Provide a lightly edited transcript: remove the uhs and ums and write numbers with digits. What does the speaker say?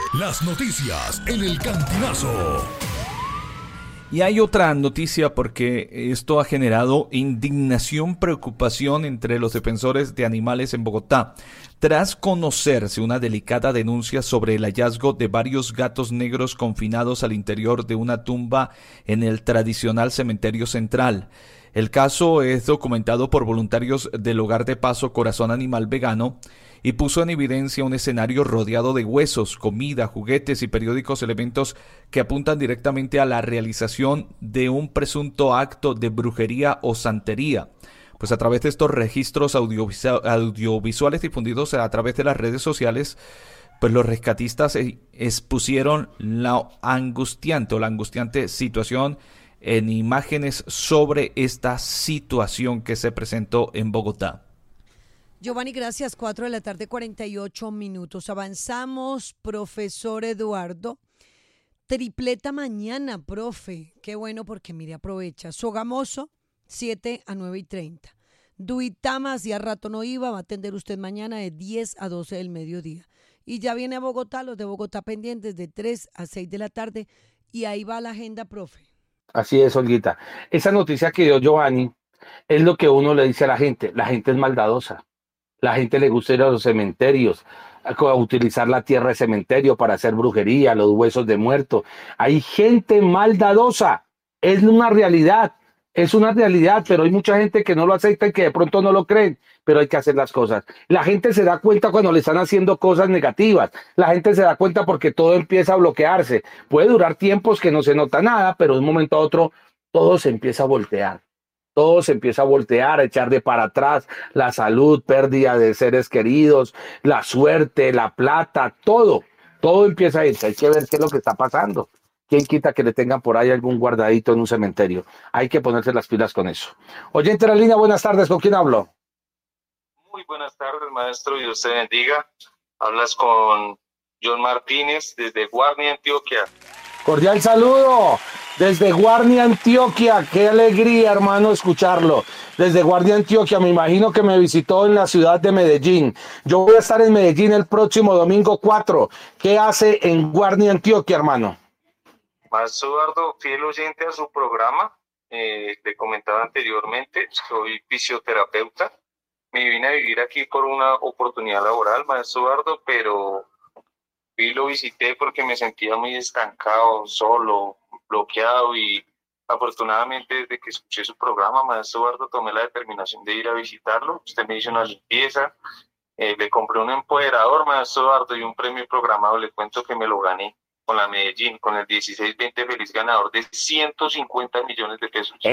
Las noticias en el Cantinazo. Y hay otra noticia porque esto ha generado indignación, preocupación entre los defensores de animales en Bogotá. Tras conocerse una delicada denuncia sobre el hallazgo de varios gatos negros confinados al interior de una tumba en el tradicional cementerio central. El caso es documentado por voluntarios del Hogar de Paso Corazón Animal Vegano y puso en evidencia un escenario rodeado de huesos, comida, juguetes y periódicos, elementos que apuntan directamente a la realización de un presunto acto de brujería o santería. Pues a través de estos registros audiovisuales difundidos a través de las redes sociales, pues los rescatistas expusieron la angustiante situación en imágenes sobre esta situación que se presentó en Bogotá. Giovanni, gracias. 4 de la tarde, 48 minutos. Avanzamos, profesor Eduardo. Tripleta mañana, profe. Qué bueno porque, mire, aprovecha. Sogamoso, 7 a 9:30. Duitama, hacía rato no iba, va a atender usted mañana de 10 a 12 del mediodía. Y ya viene a Bogotá, los de Bogotá pendientes de 3 a 6 de la tarde. Y ahí va la agenda, profe. Así es, Olguita. Esa noticia que dio Giovanni es lo que uno le dice a la gente. La gente es maldadosa. La gente le gusta ir a los cementerios, a utilizar la tierra de cementerio para hacer brujería, los huesos de muertos. Hay gente maldadosa. Es una realidad. Es una realidad, pero hay mucha gente que no lo acepta y que de pronto no lo creen, pero hay que hacer las cosas. La gente se da cuenta cuando le están haciendo cosas negativas. La gente se da cuenta porque todo empieza a bloquearse. Puede durar tiempos que no se nota nada, pero de un momento a otro todo se empieza a voltear. Todo se empieza a voltear, a echar de para atrás, la salud, pérdida de seres queridos, la suerte, la plata, todo empieza a irse. Hay que ver qué es lo que está pasando. ¿Quién quita que le tengan por ahí algún guardadito en un cementerio? Hay que ponerse las pilas con eso. Oyente de la línea, buenas tardes, ¿con quién hablo? Muy buenas tardes, maestro, y Dios te bendiga. Hablas con John Martínez desde Guarni, Antioquia. Cordial saludo desde Guarni, Antioquia. Qué alegría, hermano, escucharlo. Desde Guarni, Antioquia, me imagino que me visitó en la ciudad de Medellín. Yo voy a estar en Medellín el próximo domingo 4. ¿Qué hace en Guarni, Antioquia, hermano? Maestro Eduardo, fiel oyente a su programa, te comentaba anteriormente, soy fisioterapeuta. Me vine a vivir aquí por una oportunidad laboral, maestro Eduardo, pero y lo visité porque me sentía muy estancado, solo, bloqueado, y afortunadamente desde que escuché su programa, maestro Eduardo, tomé la determinación de ir a visitarlo. Usted me hizo una limpieza, le compré un empoderador, maestro Eduardo, y un premio programado. Le cuento que me lo gané con la Medellín, con el 16-20 feliz ganador de 150 millones de pesos.